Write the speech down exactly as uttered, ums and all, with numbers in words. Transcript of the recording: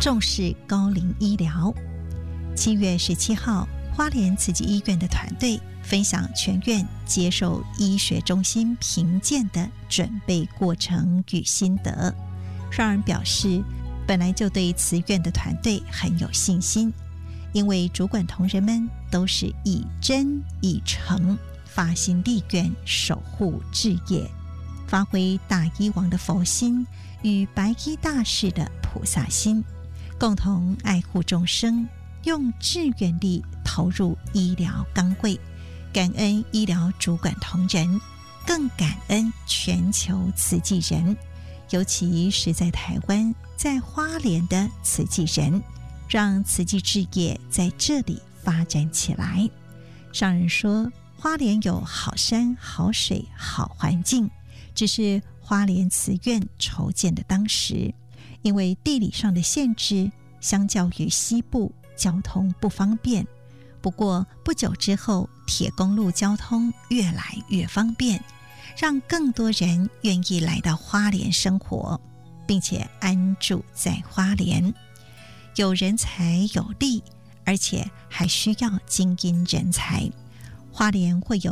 重视高龄医疗。七月十七号，花莲慈济医院的团队分享全院接受医学中心评鉴的准备过程与心得，让人表示本来就对慈院的团队很有信心，因为主管同仁们都是以真以诚发心立愿守护志业，发挥大医王的佛心与白衣大士的菩萨心，共同爱护众生，用志愿力投入医疗岗位，感恩医疗主管同仁，更感恩全球慈济人，尤其是在台湾在花莲的慈济人，让慈济志业在这里发展起来。上人说，花莲有好山好水好环境，只是花莲慈院筹建的当时，因为地理上的限制，相较于西部交通不方便。不过不久之后，铁公路交通越来越方便，让更多人愿意来到花莲生活，并且安住在花莲。有人才有力，而且还需要精英人才。花莲会有